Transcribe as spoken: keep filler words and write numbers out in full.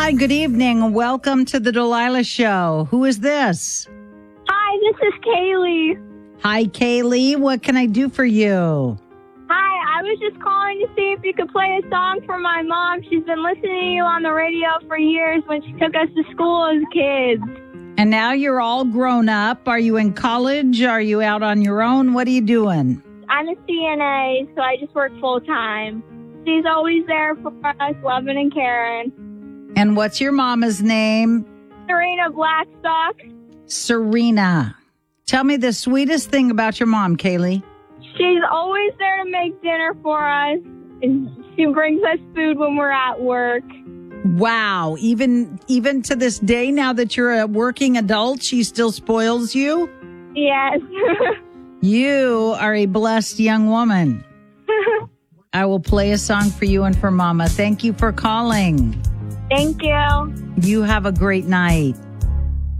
Hi, good evening. Welcome to the Delilah Show. Who is this? Hi, this is Kaylee. Hi, Kaylee. What can I do for you? Hi, I was just calling to see if you could play a song for my mom. She's been listening to you on the radio for years when she took us to school as kids. And now you're all grown up. Are you in college? Are you out on your own? What are you doing? I'm a C N A, so I just work full time. She's always there for us, loving and caring. And what's your mama's name? Serena Blackstock. Serena. Tell me the sweetest thing about your mom, Kaylee. She's always there to make dinner for us. And she brings us food when we're at work. Wow. Even even to this day, now that you're a working adult, she still spoils you? Yes. You are a blessed young woman. I will play a song for you and for Mama. Thank you for calling. Thank you. You have a great night.